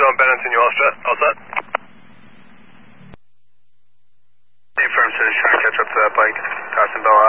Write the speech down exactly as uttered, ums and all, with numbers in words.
on Bennington, you all set? All set? Affirm, sir. Just trying to catch up to that bike. Passing Bell